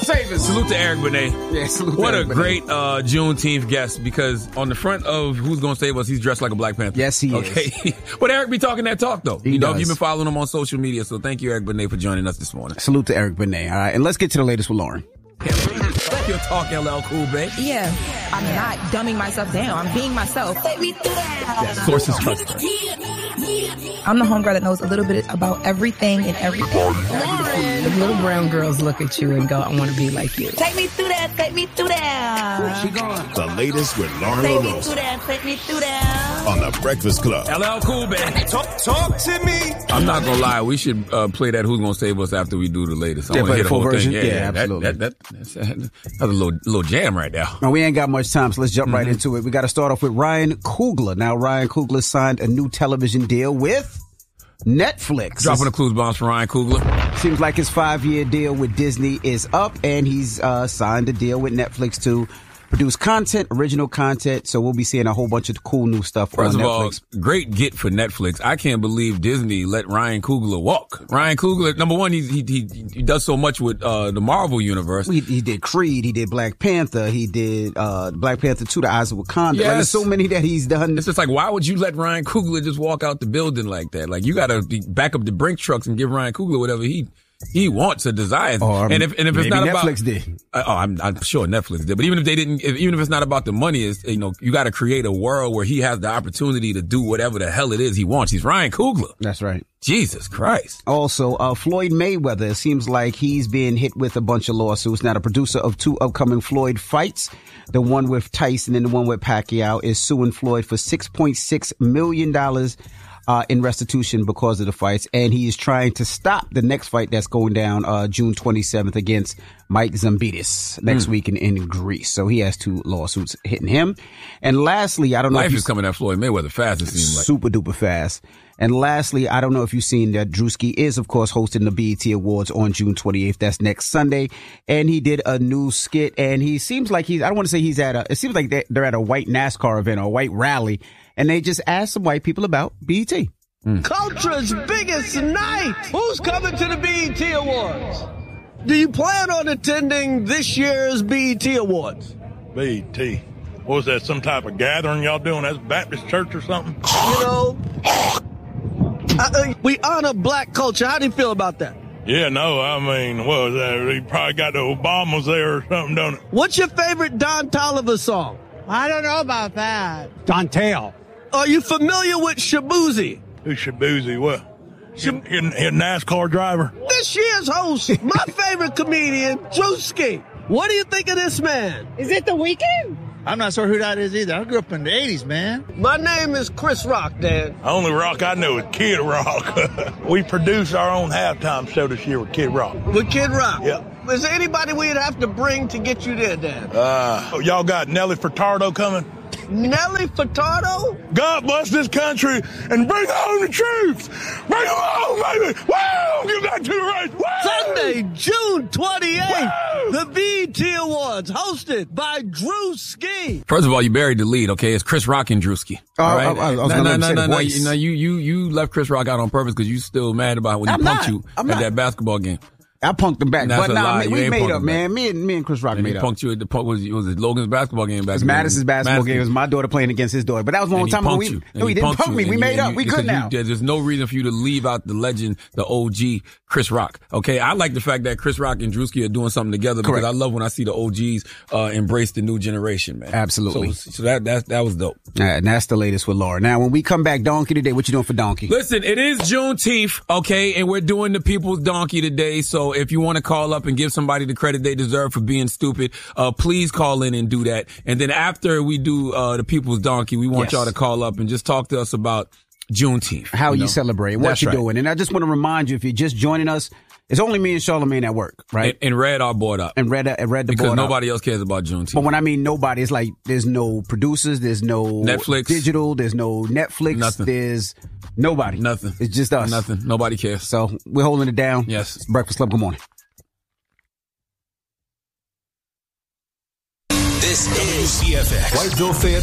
Save us. Salute to Eric Benet. Yeah, salute What to a Eric great Juneteenth guest, because on the front of Who's Gonna Save Us, he's dressed like a Black Panther. Yes, he is. But Eric be talking that talk, though. He does. You've been following him on social media, so thank you, Eric Benet, for joining us this morning. Salute to Eric Benet. All right, and let's get to the latest with Lauren. Your talk, LL Cool, babe. Yeah, I'm not dumbing myself down. I'm being myself. Take me through that. Sources trust. I'm the homegirl that knows a little bit about everything and everything. The little brown girls look at you and go, I want to be like you. Take me through that. Take me through that. She gone. The latest with Lauren Take me LaRosa through that. Take me through that. on The Breakfast Club. LL Cool, babe. Talk to me. I'm not gonna lie. We should play that Who's Gonna Save Us after we do the latest. I Yeah, wanna play hear the full whole version? thing. Yeah, absolutely. That's a little jam right now. Now, we ain't got much time, so let's jump right into it. We got to start off with Ryan Coogler. Now, Ryan Coogler signed a new television deal with Netflix. Dropping the clues bombs for Ryan Coogler. Seems like his 5-year deal with Disney is up, and he's signed a deal with Netflix to produce content, original content. So we'll be seeing a whole bunch of cool new stuff First on of Netflix. all, great get for Netflix. I can't believe Disney let Ryan Coogler walk. Ryan Coogler, number one, he does so much with the Marvel universe. He did Creed, he did Black Panther, he did Black Panther 2, The Eyes of Wakanda. Yes. Like, there's so many that he's done. It's just like, why would you let Ryan Coogler just walk out the building like that? Like, you gotta back up the Brink trucks and give Ryan Coogler whatever he wants or desires. And if it's not about Netflix did. I'm sure Netflix did. But even if they didn't, even if it's not about the money, is you got to create a world where he has the opportunity to do whatever the hell it is he wants. He's Ryan Coogler. That's right. Jesus Christ. Also, Floyd Mayweather, it seems like he's being hit with a bunch of lawsuits. Now, the producer of 2 upcoming Floyd fights, the one with Tyson and the one with Pacquiao, is suing Floyd for $6.6 million in restitution because of the fights. And he is trying to stop the next fight that's going down June 27th against Mike Zambidis next week in Greece. So he has 2 lawsuits hitting him. And lastly, I don't know Life if is coming at Floyd Mayweather fast, it seems like. Super duper fast. And lastly, I don't know if you've seen that Drewski is, of course, hosting the BET Awards on June 28th. That's next Sunday. And he did a new skit, and he seems like I don't want to say it seems like they're at a white NASCAR event or a white rally, and they just asked some white people about BET. Culture's biggest night. Who's coming to the BET Awards? Do you plan on attending this year's BET Awards? BET. What was that, some type of gathering y'all doing? That's Baptist church or something? You know, we honor black culture. How do you feel about that? Yeah, no, I mean, what was that? He probably got the Obamas there or something, don't it? What's your favorite Don Toliver song? I don't know about that. Dontel. Are you familiar with Shabuzi? Who's Shabuzi? What? He a NASCAR driver? This year's host, my favorite comedian, Drewski. What do you think of this man? Is it The Weeknd? I'm not sure who that is either. I grew up in the 80s, man. My name is Chris Rock, Dan. The only rock I know is Kid Rock. We produced our own halftime show this year with Kid Rock. With Kid Rock? Yeah. Is there anybody we'd have to bring to get you there, Dan? Y'all got Nelly Furtado coming? Nelly Furtado? God bless this country and bring home the troops. Bring them home, baby. Woo! Give that to the race. Woo! Sunday, June 28th, the BET Awards, hosted by Drewski. First of all, you buried the lead, okay? It's Chris Rock and Drewski. All right? No. You left Chris Rock out on purpose because you still mad about when he punked you at that basketball game. I punked him back, That's but we made up, back. man. Me and Chris Rock made up. He punked you at the was it Logan's basketball game back? It was Madison's basketball game. It was my daughter playing against his daughter. But that was a long time ago. He didn't punk me. We made up. We good now. There's no reason for you to leave out the legend, the OG Chris Rock. Okay, I like the fact that Chris Rock and Drewski are doing something together because I love when I see the OGs embrace the new generation, man. Absolutely. So that was dope. All right, and that's the latest with Laura. Now, when we come back, Donkey today, what you doing for Donkey? Listen, it is Juneteenth, okay, and we're doing the People's Donkey today. So if you want to call up and give somebody the credit they deserve for being stupid, please call in and do that. And then after we do the People's Donkey, we want y'all to call up and just talk to us about Juneteenth. How you celebrate, what you're doing. And I just want to remind you, if you're just joining us, it's only me and Charlamagne at work, right? And Red are bored up. And Red the because board nobody up. else cares about Juneteenth. But when I mean nobody, it's like there's no producers, there's no Netflix, digital, there's no Netflix, nothing. There's nobody. Nothing. It's just us. Nothing. Nobody cares. So we're holding it down. Yes. It's Breakfast Club. Good morning. This is WCFX. Whiteville fan